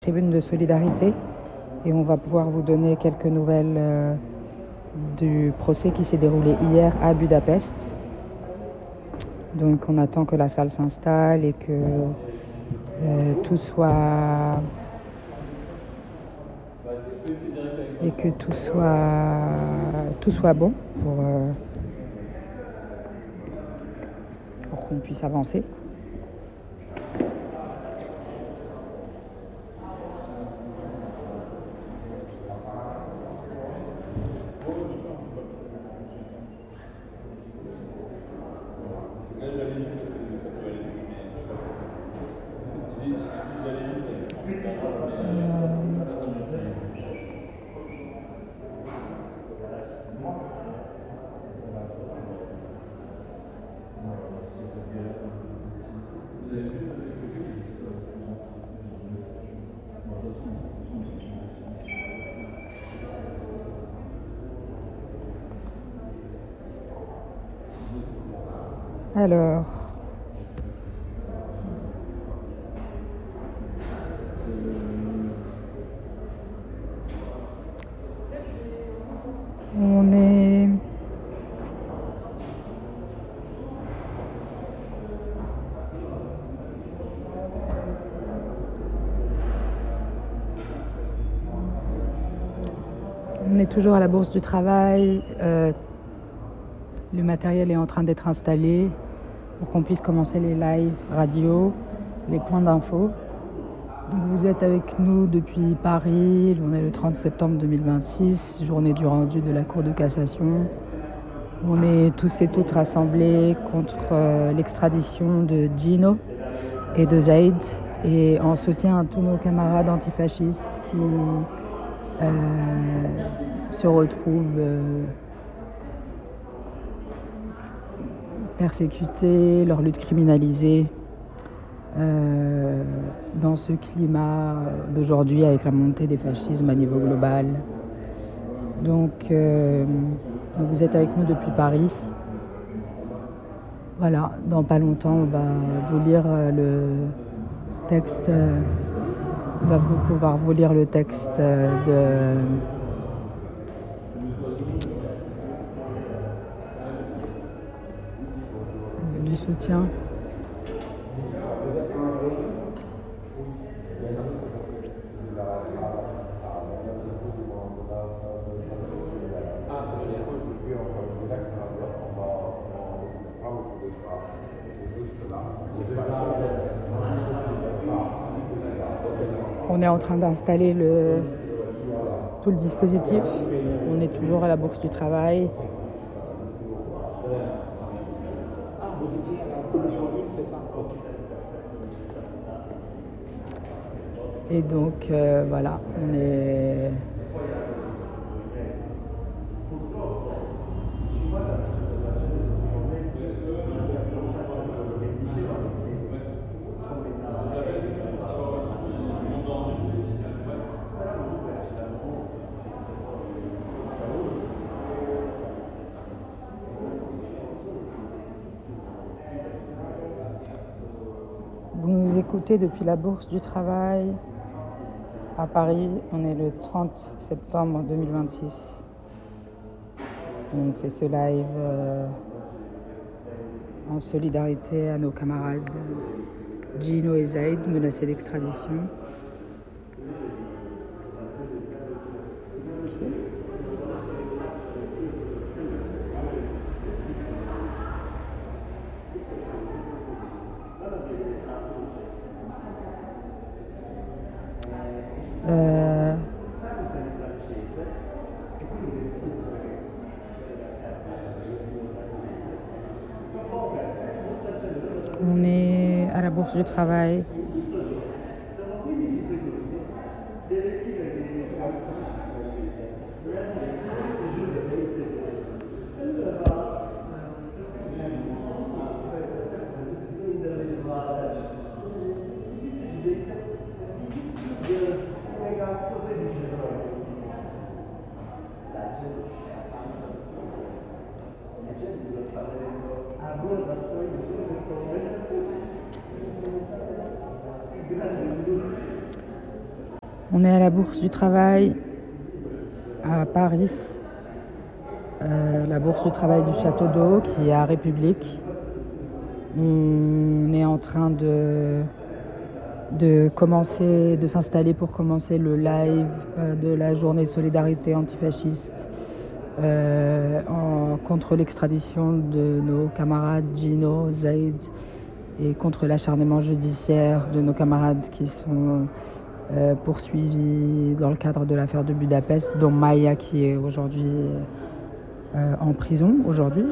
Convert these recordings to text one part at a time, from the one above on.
Tribune de solidarité et on va pouvoir vous donner quelques nouvelles du procès qui s'est déroulé hier à Budapest. Donc on attend que la salle s'installe et que tout soit bon pour qu'on puisse avancer. Alors, on est toujours à la Bourse du Travail. Le matériel est en train d'être installé pour qu'on puisse commencer les lives radio, les points d'info. Donc vous êtes avec nous depuis Paris, on est le 30 septembre 2026, journée du rendu de la Cour de cassation. On est tous et toutes rassemblés contre l'extradition de Gino et de Zaid et en soutien à tous nos camarades antifascistes qui se retrouvent persécutés, leur lutte criminalisée dans ce climat d'aujourd'hui avec la montée des fascismes à niveau global. Donc vous êtes avec nous depuis Paris. Voilà, dans pas longtemps on va vous lire le texte, on va pouvoir vous lire le texte du soutien. On est en train d'installer tout le dispositif. On est toujours à la Bourse du Travail. Et donc voilà, on est... Vous nous écoutez depuis la Bourse du Travail à Paris. On est le 30 septembre 2026. On fait ce live en solidarité à nos camarades Gino et Zaid menacés d'extradition. On est à la Bourse du Travail. On est à la Bourse du Travail à Paris, la Bourse du Travail du Château d'Eau qui est à République. On est en train de s'installer pour commencer le live de la journée solidarité antifasciste contre l'extradition de nos camarades Gino, Zaid et contre l'acharnement judiciaire de nos camarades qui sont poursuivis dans le cadre de l'affaire de Budapest, dont Maya qui est aujourd'hui en prison aujourd'hui.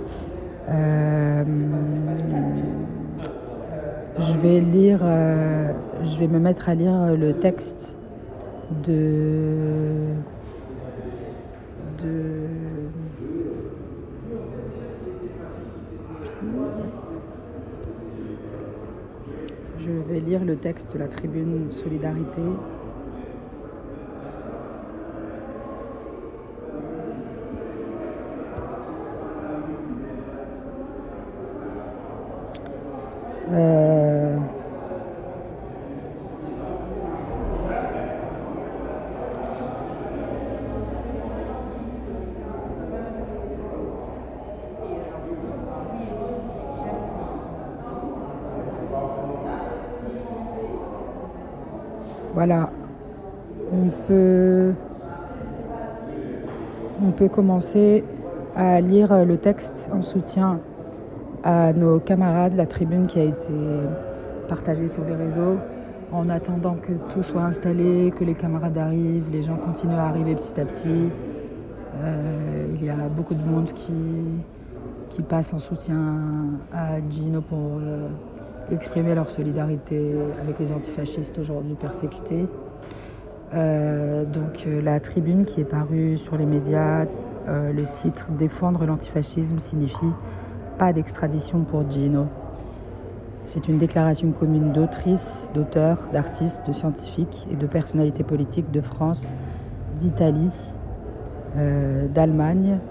Je vais me mettre à lire le texte Je vais lire le texte de la tribune Solidarité. Voilà, on peut commencer à lire le texte en soutien à nos camarades, la tribune qui a été partagée sur les réseaux. En attendant que tout soit installé, que les camarades arrivent, les gens continuent à arriver petit à petit. Il y a beaucoup de monde qui passe en soutien à Gino pour exprimer leur solidarité avec les antifascistes aujourd'hui persécutés. Donc la tribune qui est parue sur les médias, le titre « Défendre l'antifascisme signifie pas d'extradition pour Gino ». C'est une déclaration commune d'autrices, d'auteurs, d'artistes, de scientifiques et de personnalités politiques de France, d'Italie, d'Allemagne,